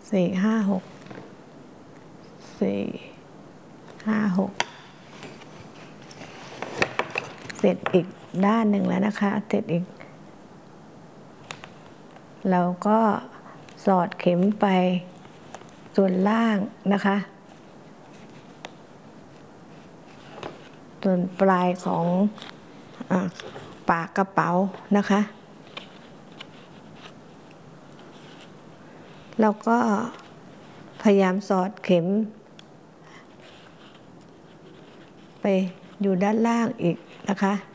4 5 6 เสร็จอีกด้านหนึ่งแล้วนะคะเสร็จอีกเราก็สอดเข็มไปส่วนล่างนะคะส่วนปลายของปากกระเป๋านะคะแล้วก็พยายามสอดเข็มไปอยู่ด้านล่างอีกนะคะ